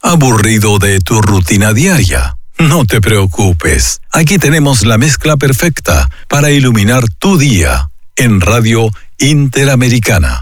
¿Aburrido de tu rutina diaria? No te preocupes, aquí tenemos la mezcla perfecta para iluminar tu día en Radio Interamericana.